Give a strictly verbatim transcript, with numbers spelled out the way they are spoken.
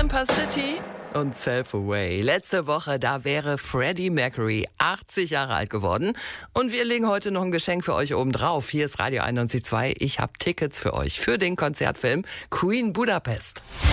Empire City und Self Away. Letzte Woche, da wäre Freddie Mercury achtzig Jahre alt geworden. Und wir legen heute noch ein Geschenk für euch oben drauf. Hier ist Radio einundneunzig Komma zwei. Ich habe Tickets für euch für den Konzertfilm Queen Budapest.